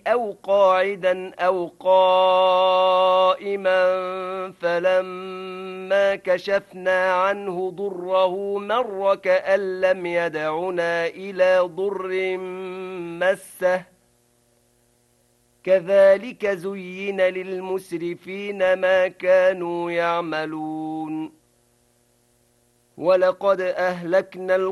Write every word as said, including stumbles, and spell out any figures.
أو قاعدا أو قائما فلما كشفنا عنه ضره مر كأن لم يدعنا إلى ضر مسه كذلك زين للمسرفين ما كانوا يعملون ولقد أهلكنا